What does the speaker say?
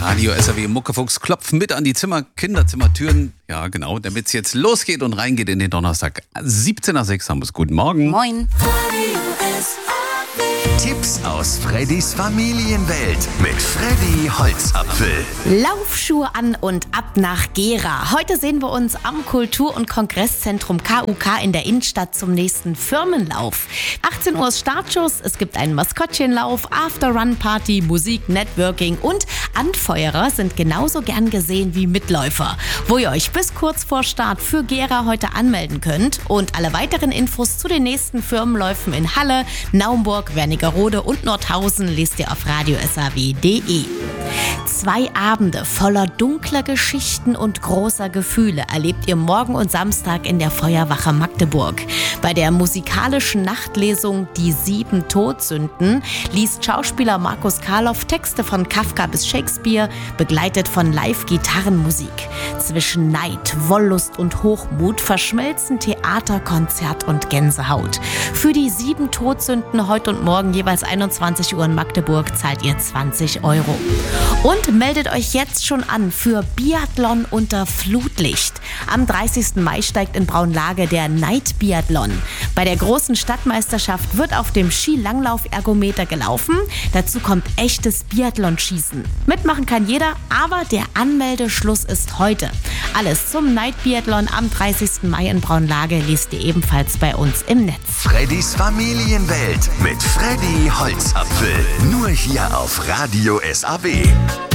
Radio SAW Muckefuchs klopft mit an die Kinderzimmertüren. Ja, genau, damit es jetzt losgeht und reingeht in den Donnerstag. 17 nach 6 haben wir es. Guten Morgen. Moin. Tipps aus Freddys Familienwelt mit Freddy Holzapfel. Laufschuhe an und ab nach Gera. Heute sehen wir uns am Kultur- und Kongresszentrum KUK in der Innenstadt zum nächsten Firmenlauf. 18 Uhr ist Startschuss, es gibt einen Maskottchenlauf, After-Run-Party, Musik, Networking und Anfeuerer sind genauso gern gesehen wie Mitläufer. Wo ihr euch bis kurz vor Start für Gera heute anmelden könnt und alle weiteren Infos zu den nächsten Firmenläufen in Halle, Naumburg, Wernigerode und Nordhausen lest ihr auf radiosaw.de. 2 Abende voller dunkler Geschichten und großer Gefühle erlebt ihr morgen und Samstag in der Feuerwache Magdeburg. Bei der musikalischen Nachtlesung Die 7 Todsünden liest Schauspieler Markus Karloff Texte von Kafka bis Shakespeare, begleitet von Live-Gitarrenmusik. Zwischen Neid, Wollust und Hochmut verschmelzen Theater, Konzert und Gänsehaut. Für die 7 Todsünden heute und morgen jeweils 21 Uhr in Magdeburg zahlt ihr 20 €. Und meldet euch jetzt schon an für Biathlon unter Flutlicht. Am 30. Mai steigt in Braunlage der Night Biathlon. Bei der großen Stadtmeisterschaft wird auf dem Skilanglauf-Ergometer gelaufen. Dazu kommt echtes Biathlon-Schießen. Mitmachen kann jeder, aber der Anmeldeschluss ist heute. Alles zum Night Biathlon am 30. Mai in Braunlage liest ihr ebenfalls bei uns im Netz. Freddys Familienwelt mit Freddy Holzapfel. Nur hier auf Radio SAW.